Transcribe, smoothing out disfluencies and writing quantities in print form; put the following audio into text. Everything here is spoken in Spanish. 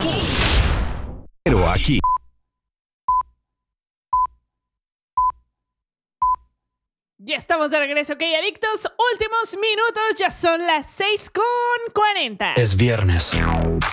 Pero aquí. Ya estamos de regreso, ok, adictos. Últimos minutos, ya son las 6:40. Es viernes.